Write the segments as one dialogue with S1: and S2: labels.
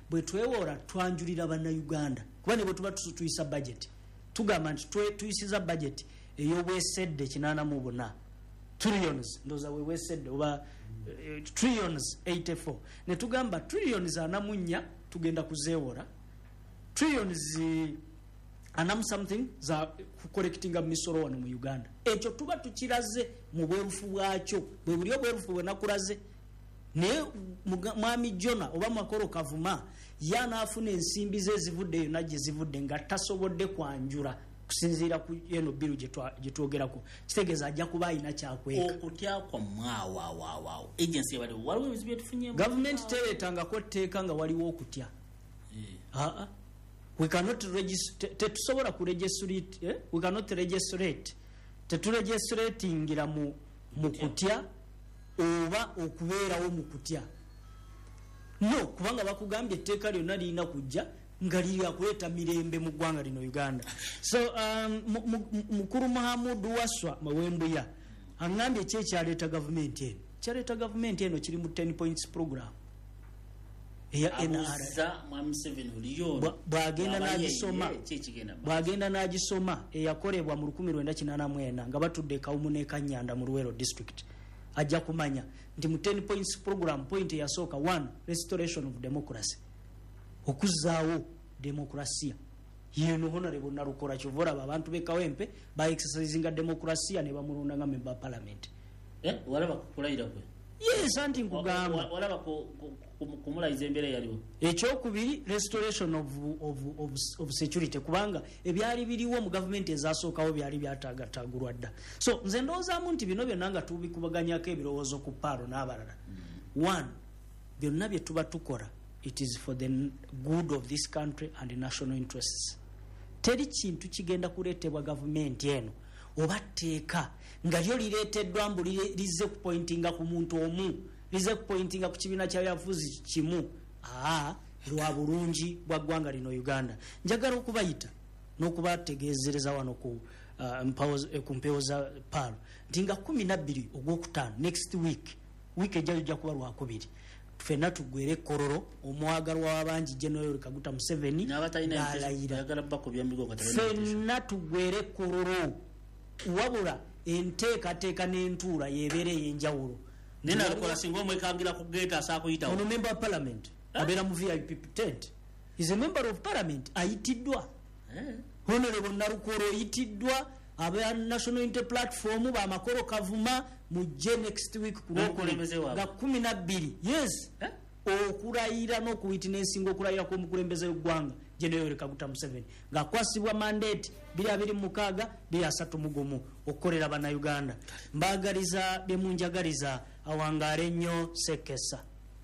S1: bwe twewora twanjulira bannayuganda kuba ne bwe tuba tuyisa budget tugamba nti tuyisiza budget ey'obwesedde 84 trillions ndoza wewesedde oba trillions 84 ne tugamba trillions 4 tugenda kuzeewora trillions anamu something za collectinga misoro wano mu Uganda ekyo tuba tukiraze mu bwerufu bwakyo bwe buli obwerufu bwe nakulaze ne mwami Jona oba makoro kavuma yana afuna ensimbi ze zivudde yona gye zivudde nga tasobodde kwanjura kusinzira ku eno biru gye twogerako kitegeeza ajja kuba ayina kyakweka
S2: okutya kwa mwawa agency yabali waliwo ebizibu tufunye
S1: government teretangako tteeka nga waliwo okutya we cannot register tetusobola ku registrate we cannot registrate teturegistratingira mu kutya oba okubeerawo mu kutya no kubanga bakugambye etteeka lyonna lirina kujja nga liri akuleta mirembe mu ggwanga lino Uganda. So mukuru Mahamudu Waswa Mawembuya angambye kyaleeta government eno kyaleeta government eno kiri mu 10 points program eya NRA bwagenda n'agisoma eyakolebwa mu 1984 nga batudde Kawumu ne Kanyanda mu Luwero district ajja kumanya nti mu 10 points program point eyasooka 1 restoration of democracy okuzaawo demokrasia yeno honorable narukola kyovora abantu bekawempe ba exercising demokrasia ne bamulonda nga member parliament
S2: walaba kukulayira kwe
S1: yes anti nkugamba
S2: walaba kumulayiza embera yaliwo
S1: ekyokubiri restoration of security kubanga ebyali biriwo mu government ezasookawo byali byatagatagulwa dda so nze ndowoozamu nti bino byonna nga tubikubaganyako ebirowoozo ku paalo n'abalala one byonna bye tuba tukola it is for the good of this country and the national interests teri kintu kigenda kuleetebwa government eno oba tteeka nga lyo lireeteddwa mbu lize kupointinga ku muntu omu lize kupointinga ku kibiina ky'abyabufuzi kimu lwa bulungi bwa ggwanga lino Uganda njagala okubayita n'okubategeezereza wano ku mpewo za paalo nti nga 12 ogwokutaano next week ejja kuba lwakubiri fena tugwere kororo omwagalwa w'abangi General Kaguta Museveni n'alayira fena tugwere kororo wabula enteekateeka n'entuula yebeere ey'enjawulo
S2: nena alikola singa omwekangira ku geeta asaakuyitawo
S1: ono member of parliament abeera mu VIP tent is a member of parliament ayitiddwa honorable Narukoro oyitiddwa aba national inter platform ba makoro kavuma mujje next week nga 12 yes okulayira n'okuwitnessinga okulayira kw'omukulembeze w'eggwanga General Kaguta Museveni nga kwasibwa mandate 226 231 okukolera bannayuganda mbaagaliza bemunjagaliza awangaale ennyo Sekesa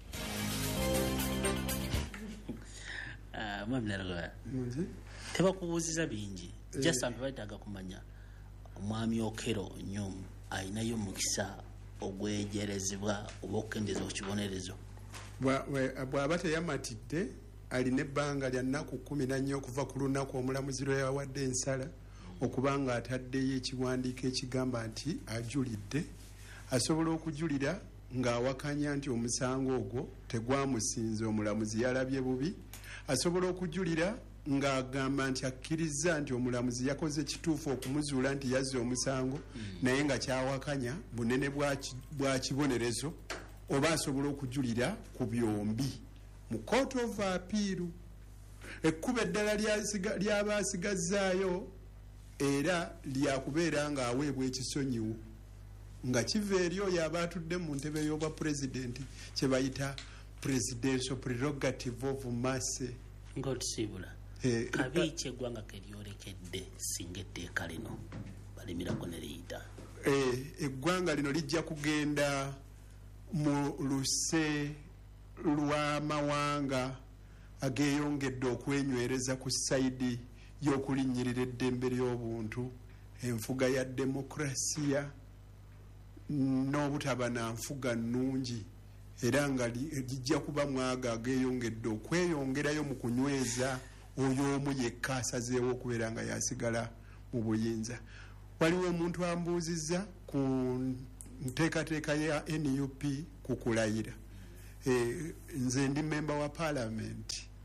S2: tebakubuuziza bingi just ampebaitaga kumanya omwami Okero Nyumu ayinayo mukisa ogwejerezebwa oba okukendeza okukibonerezo
S3: bw'aba teyamatidde alina ebbanga lya nnaku 14 okuva ku lunaku omulamuzi lwe yawadde ensala okubanga ataddeyo ekiwandiiko ekigamba nti ajulidde asobola okujulira ng'awakanya nti omusango ogwo tegwamusinze omulamuzi yalabye bubi asobola okujulira ng'agamba nti akkiriza nti omulamuzi yakoze kituufu okumuzuula nti yazze omusango naye nga kyawakanya bunene bwa kibonerezo oba asobola okujulira ku byombi mu court of appeal ekkuba eddala ly'abaasigazzaayo era lyakubeera ng'aweebwa ekisonyiwo nga kiva eri oyo aba atudde mu ntebe y'obwa pulezidenti kye bayita presidential prerogative of mercy
S2: ng'otusibula kabiiki eggwanga keryolekedde singa etteeka lino balimirako ne liyita
S3: eggwanga lino lijja kugenda mu luse lw'amawanga ageeyongedde okwenywereza ku sayidi y'okulinnyirira eddembe ly'obuntu enfuga ya demokrasiya n'obutaba na nfuga nnungi era nga lijja kuba mwaga ageeyongedde okweyongerayo mu kunyweza oyo omu yekka asazeewo okubeera nga yasigala mu buyinza. Waliwo omuntu ambuuzizza ku nteekateeka ya NUP ku kulayira. Nze ndi member wa parliament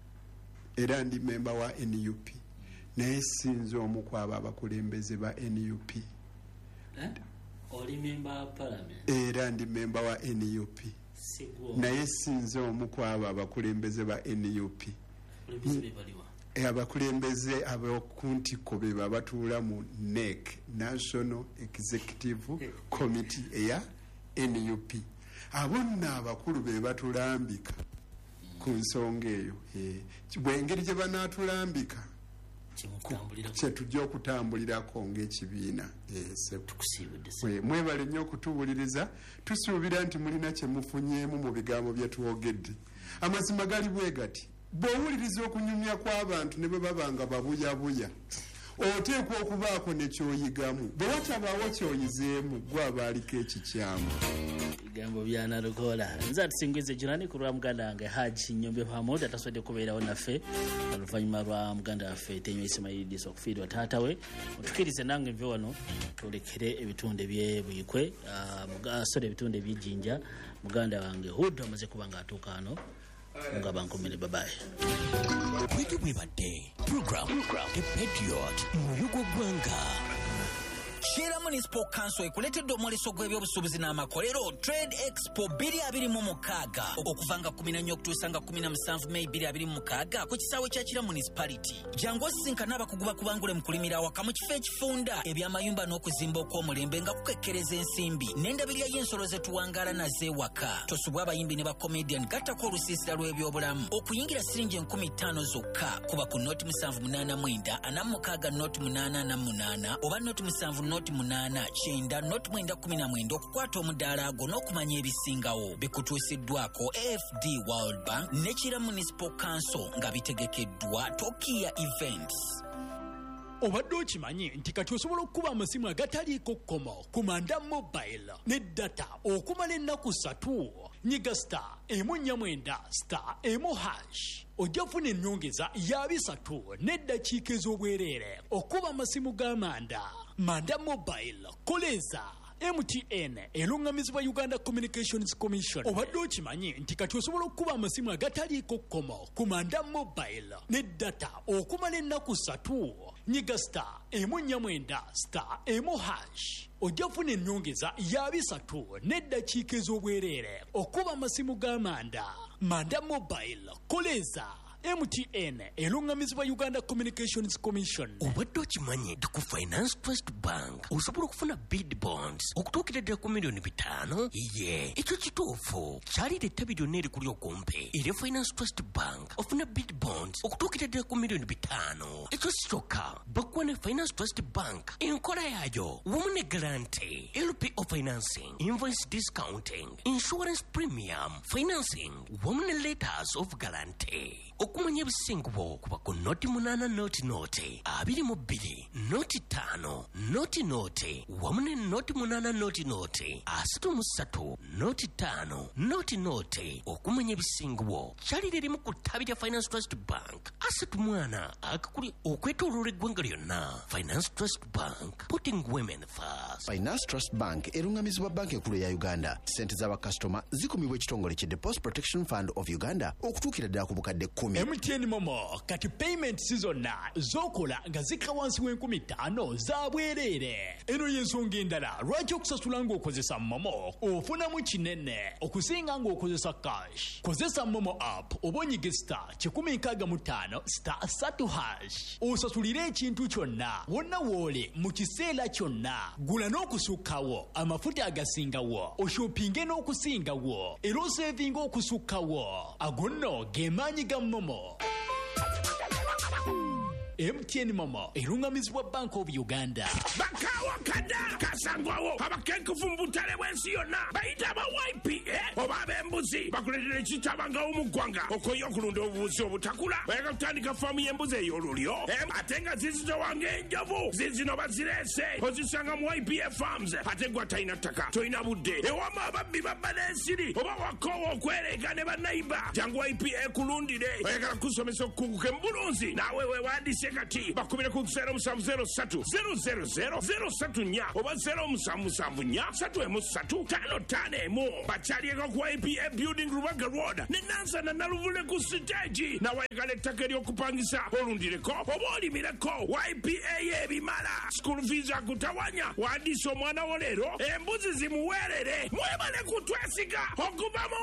S3: era ndi memba wa NUP naye sinze omu ku abo abakulembeze ba NUP.
S2: Oli member of parliament?
S3: Era ndi memba wa NUP naye sinze omu ku abo abakulembeze ba NUP. Abakulembeze abokuntiko be babatuula mu NEC, National Executive Committee eya NUP. Abonna abakulu be batulambika ku nsonga eyo. Bwengeri gye banaatulambika kyetujja okutambulirako ng'ekibiina. Mwebale nnyo okutuwuliriza. Tusuubira nti mulina kye mufunyeemu mu bigambo bye twogedde. Amazima gali bwe gati. Bw'owuliriza okunyumya kw'abantu ne bwe baba nga babuyabuya, oteekwa okubaako ne kyoyigamu. Bwe watabaawo kyoyizeemu, gwe aba aliko ekikyamu.
S2: Bigambo bya Nalukola. Nze atusingize jirani ku lwa muganda wange Haji Nyombe Hamoud atasobodde kubeerawo naffe oluvannyuma lwa muganda waffe Tenyo Ismail Diso okufiirwa taata we. Otukirize nange nve wano tulekere ebitunde by'ebwikwe ebitunde eby'ejjinja muganda wange Hood amaze kuba ng'atuuka ano nga bankomere babaye.
S4: Bwete bwebadde program The Patriot Muyugo Gwanga. Shira Municipal Council ekuletedde omwoleso gw'ebyobusuubuzi n'amakolero Trade Expo 2026 okuvanga 14 okutuusa nga 17 May 2026 ku kisaawe kya Kira Municipality. Jangu osisinkana abakugu bakubangule mu kulimira awaka mu kifo ekifunda eby'amayumba n'okuzimba okw'omulembe nga kukekkereza ensimbi n'endabirira y'ensolo ze tuwangaala nazeewaka. Tosubwa abayimbi ne bakomedian gattako olusiisira lw'ebyobulamu okuyingira siringi 50 zokka kuba ku noti 789 46 noti 888 oba noti 7 noti 8 noti 919 okukwata omudaala ago n'okumanya ebisingawo. Bikutuusiddwako AFD World Bank ne Kira Municipal Council nga bitegekeddwa Tokia Events.
S5: Obadde okimanyi nti kati osobola okukuba amasimu agataliiko kkomo ku Manda Mobile ne data okumala ennaku 3. Nyiga *149*1#. Ojja kufuna ennyongeza ya 3 n'eddakiika ez'obwereere okuba amasimu ga Manda Mobile. Koleza MTN elungamizibwa Uganda Communications Commission. Obadde okimanyi nti kati osobola okukuba amasimu agataliiko kkomo ku Manda Mobile ne data okumala ennaku 3. Nyiga *149*1#. Ojja kufuna ennyongeza ya 3 n'eddakiika ez'obwereere okuba amasimu ga Manda Mobile. Koleza MTN elungamizibwa Uganda Communications Commission.
S4: Obadde okimanyi nti ku Finance Trust Bank osobola okufuna bid bonds okutuukira ddala ku $5,000,000. Ekyo kituufu. Kyalira ettabi lyonna erikuli okumpe erya Finance Trust Bank ofuna bid bonds okutuukira ddala ku $5,000,000. Ekyo si kyokka, bakuwa ne Finance Trust Bank enkola yaayo wamu ne guarantee, LPO financing, invoice discounting, insurance premium financing wamu ne letters of guarantee. Okumanya ebisingubo kuba ku noti 8 noti 22 noti 5 noti wamu ne noti 8 noti 33 noti 5 noti. Okumanya ebisingubo kyalira erimu ku ttabi lya Finance Trust Bank. Mwana akakuli okwetooloola eggwanga lyonna. Finance Trust Bank, putting women first.
S6: Finance Trust Bank erungamizibwa banka enkulu ya Uganda. Ssente z'abakasitoma zikumibwa ekitongole ki Deposit Protection Fund of Uganda okutuukira ddala ku bukadde 10.
S5: MTN Momo kati payment zonna z'okola nga zikka wansi w'50 za bwereere. Eno y'ensonga endala lwaki okusasula ng'okozesa Momo ofunamu kinene okusinga ng'okozesa cash. Kozesa Momo app oba onyige *5*3#. Osasulire ekintu kyonna wonna woole mu kiseera kyonna. Gula n'okusukkawo amafuta agasingawo, oshopinge n'okusingawo era osevinga okusukkawo. Ago nno ge maanyi ga Momo. MTN Momo erungamizibwa Bank of Uganda.
S7: Bakawa kada kasangwawo abakenkufu mbutale bwensi yonna bayita aba YPA oba ab'embuzi bakuletera ekitabanga omugwanga okoyo okulunda obubuzi obutakula bayagala kutandika faamu y'embuzi ey'olulyo ate nga zizitowange enjovu zizino bazirese ozisanga mu YPA Farms ate gwa talina ttaka tolina budde ewama ababbi babba n'ensiri oba wakoowa okwereega ne bannayiba jangu YPA kulundire bayagala kusomesa okukunguka embulunzi naawe weewandise ate kati bakubire ku 0703 000 oba 0774 bakyalieko ku IPA building Rubaga Road ne Nansana Naluvule ku stage nawayagala ettaka eryokupangisa olundireko oba olimireko YPA y'ebimala school fees akutawanya wandiisa omwana wo leero embuzi zimuweerere mwebale kutwesiga okuva mu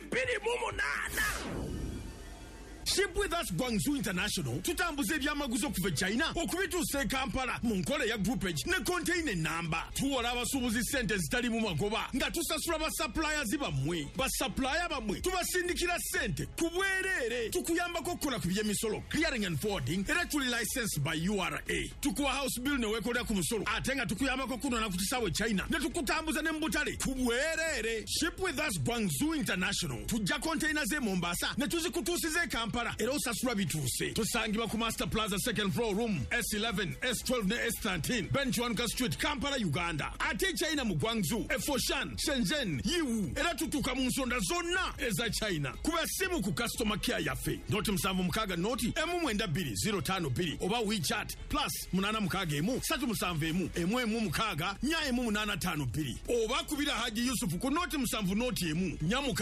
S7: 2028.
S8: Ship with us Guangzhou International tutambuza ebyamaguzi okuva China okubituusa e Kampala mu nkola ya groupage ne container number tuwola abasuubuzi sente zitali mu magoba nga tusasula basuppliers bammwe basupplier bammwe tubasindikira sente ku bwereere tukuyambako okukola ku by'emisolo clearing and forwarding era tuli licensed by URA tukuwa house bill ne weekolera ku musolo ate nga tukuyambako kunona ku kisaawe China ne tukutambuza ne mu butale ku bwereere. Ship with us Guangzhou International tujja container ze Mombasa ne tuzikutuusiza e Kampala era osasula bituuse. Tusangibwa ku Master Plaza second floor room S11 S12 ne S13 Benchwanka Street Kampala Uganda ate China mu Guangzhou Foshan Shenzhen Yiwu era tutuuka mu nsonda zonna eza China kuba simu ku customer care yaffe noti 76 noti M22 oba WeChat plus 871 oba kubira Haji Yusuf ku noti 7 noti emu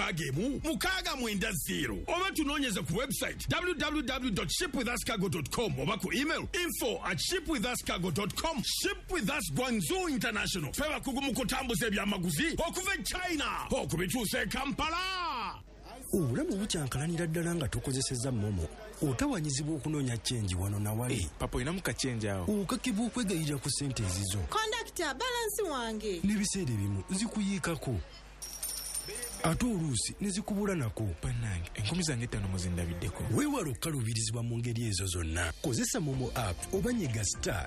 S8: 6 oba tunoonyeze ku website www.shipwithuscargo.com oba ku email info@shipwithuscargo.com. Ship with us Guangzhou International feba kugumu kutambuza ebyamaguzi okuva China okubituusa e Kampala.
S9: Obulamu bukyankalanira ddala nga tokozesezza momo otawanyizibwa okunoonya chenji wano na wali
S10: papa olina mukachenji awo
S9: okakibwa okwegayirira ku sente ezizo
S11: kondakita balansi wange
S9: n'ebiseera ebimu zikuyiikako ate oluusi ne zikubula nako
S10: bannange enkumi zange 5 muzindabiddeko.
S9: weewala okukaluubirizibwa mu ngeri ezo zonna kozesa momo app oba nyiga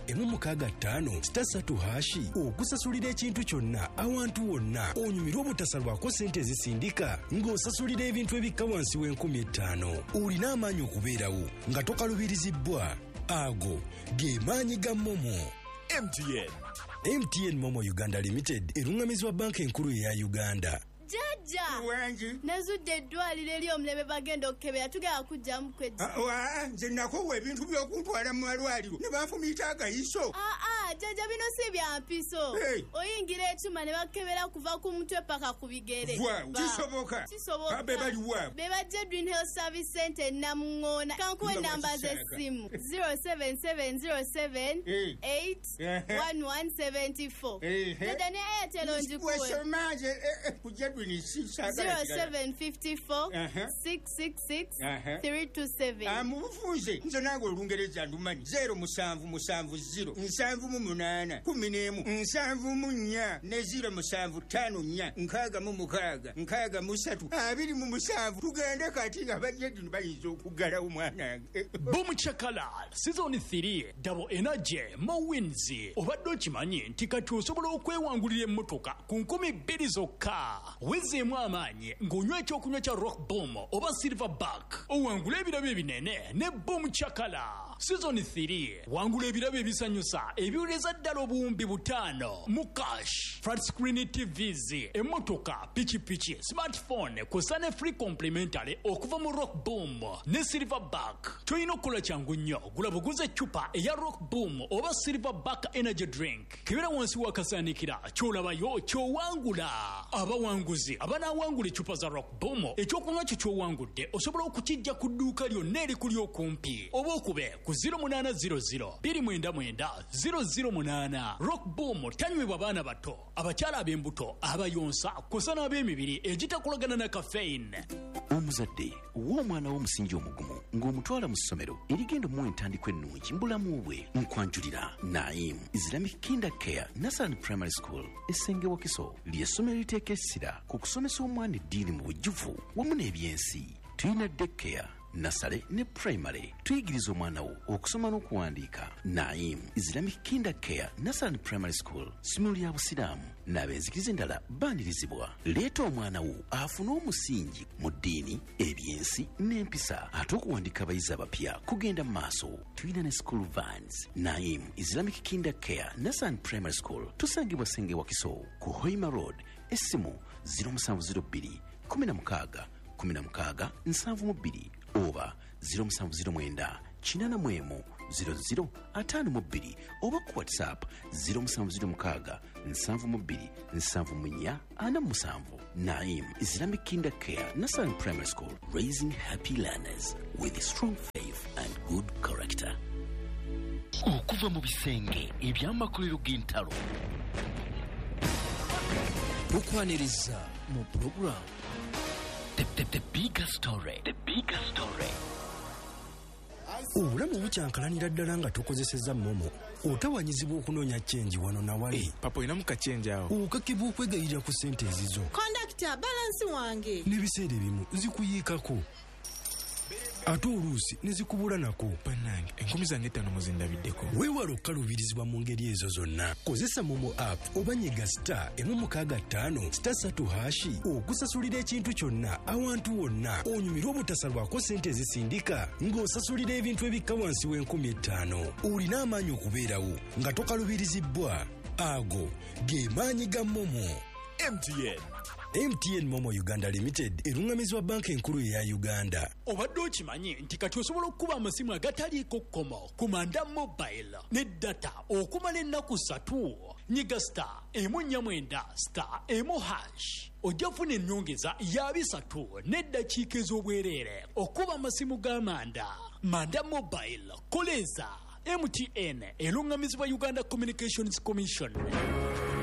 S9: *165*3 okusasulira ekintu kyonna awantu wonna onyumirwa obutasalwako sente ezisindika ng'osasulira ebintu ebikka wansi w'5,000 olina amaanyi okubeerawo nga tokaluubirizibwa. ago ge maanyi ga momo. MTN Momo Uganda Limited erungamizibwa banka enkulu eya Uganda.
S11: Jajja nazudde eddwaliro eri omulebe bagenda okukebera tugenda kujjamu kwejja
S12: nze nakowa ebintu by'okuntwala mu malwaliro ne banfumiita agayiso.
S11: Jajja bino si bya mpiso. Oyingira ekyuma ne bakebera kuva ku mutwe paka ku bigere.
S12: Kisoboka be bali wa
S11: be bajja Green Health Service Center Namungoona kankuwe namba z'essimu 07707 81174. Jajja ne Airtel onjikuwe 0754 666 327.
S12: Mubufunze nze nange olungereza ndumanyi 0770 788 11 7 ne 0754 6 23 tugende kati nga bajjedi bayinza okuggala omwanange.
S5: Boom Chakalal Season 3 Double Energy Mowins obadde okimanyi nti kati osobola okwewangulira emmotoka ku 2,000 zokka. Wezeemu amaanyi ng'onywa ekyokunywa kya Rock Boom oba Silverback owangula ebirabo ebinene ne Boom Chakala. Season 3 wangula ebirabo ebisanyusa ebiwuleza ddala obuwumbi 5 mu cash, flat screen TVs, emmotoka, pikipiki, smartphone kw'ossa ne free complimentary okuva mu Rock Boom ne Silverback. Toyina okukola kyangu nnyo gula buguze eccupa eya Rock Boom oba Silverback energy drink kebera wansi wakasaanikira ky'olabayo ky'owangula. Abawanguzi abanawangula eccupa za Rock Boom ekyokunywa kyo ky'owangudde osobola okukijja ku dduuka lyonna erikuli okumpi oba okube ku 0800 299 008. Rock Boom tanywebwa baana bato, abakyala ab'embuto, abayonsa kw'ossa n'ab'emibiri egitakolagana na caffeine.
S13: Omuzadde w'omwana w'omusingi omugumu ng'omutwala mu ssomero erigenda mu entandikwa ennungi mu bulamu bwe nkwanjulira Naim Islamic Kinder Care Nasan Primary School Essenge Wakiso ly'essomero liteeka essira ku kusomesa omwana eddiini mu bujjuvu wamu n'ebyensi. Tuyina daycare, nasale ne primary. Tuyigiriza omwana wo okusoma n'okuwandiika. Naim Islamic Kinder Care Nasan Primary School ssomero lya busiraamu n'abenzikiriza endala baanirizibwa. Leeta omwana wo afune omusingi mu ddiini, ebyensi n'empisa ate okuwandiika abayizi abapya kugenda mu maaso. Tuyina ne school vans. Naim Islamic Kinder Care Nasan Primary School tusangibwa Senge Wakiso ku Hoima Road. Essimu 0702 16 16 72 oba 0709 8 0052 oba ku whatsapp 0706 72 74 Naim Islamic Kinder Care Nasan Primary School, raising happy learners with strong faith and good character.
S4: Okuva mu bisenge eby'amakolero g'entalo
S5: tukwaniriza mu program
S4: The bigger story.
S9: obulamu bukyankalanira ddala nga tokozesezza momo otawanyizibwa okunoonya chenji wano na wali
S10: papa olinamu kachenji awo
S9: okakibwa okwegayirira ku ssente ezizo
S14: kondakita balansi wange
S9: n'ebiseera ebimu zikuyiikako ate oluusi ne zikubula nako
S10: bannange 5,000 muzindabiddeko
S9: weewala okukaluubirizibwa mu ngeri ezo zonna kozesa momo app oba nyiga *165*3 okusasulira ekintu kyonna awantu wonna onyumirwa obutasalwako ssente ezisindika ng'osasulira ebintu ebikka wansi w'5,000 olina amaanyi okubeerawo nga tokalubirizibwa ago ge maanyi ga momo. MTN Momo Uganda Limited erungamizibwa banka enkulu eya Uganda.
S5: Obadde okimanyi nti kati osobola okuba amasimu agataliiko kkomo ku Manda Mobile ne data okumala ennaku 3 nyiga *149*1#. Ojja kufuna ennyongeza ya 3 n'eddakiika ez'obwereere okuba amasimu ga Manda Mobile koleza MTN erungamizibwa Uganda Communications Commission.